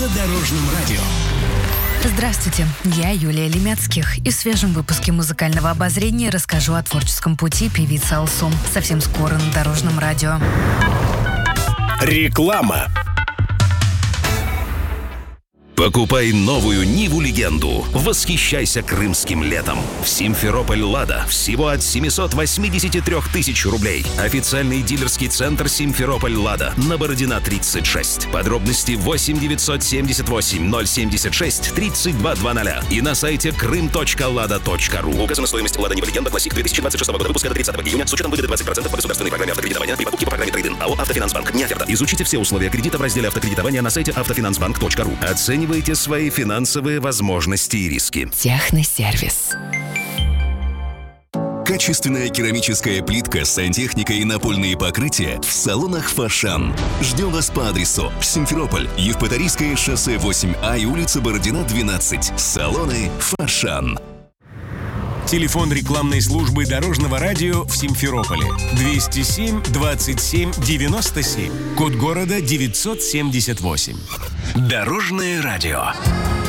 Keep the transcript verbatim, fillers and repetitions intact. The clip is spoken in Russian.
на Дорожном радио. Здравствуйте, я Юлия Лемяцких. И в свежем выпуске музыкального обозрения расскажу о творческом пути певицы Алсу. Совсем скоро на Дорожном радио. Реклама. Покупай новую Ниву Легенду. Восхищайся крымским летом. В Симферополь Лада всего от семьсот восемьдесят три тысячи рублей. Официальный дилерский центр Симферополь Лада на Бородина тридцать шесть. Подробности восемь девятьсот семьдесят восемь ноль семьдесят шесть тридцать два двадцать и на сайте крым точка лада точка ру. Указана стоимость Лада Нива Легенда Классик две тысячи двадцать шестого года выпуска до тридцатого июня с учетом выгоды двадцать процентов по государственной программе автокредитования при покупке по программе Трейдин. АО «Автофинансбанк». Не оферта. Изучите все условия кредита в разделе автокредитования на сайте автофинансбанк точка ру. Оценивайте свои финансовые возможности и риски. Техносервис. Качественная керамическая плитка, сантехника и напольные покрытия в салонах «Фошан». Ждем вас по адресу Симферополь, Евпаторийское шоссе восемь А и улица Бородина двенадцать. Салоны «Фошан». Телефон рекламной службы Дорожного радио в Симферополе двести семь двадцать семь девяносто семь. Код города девятьсот семьдесят восемь. Дорожное радио.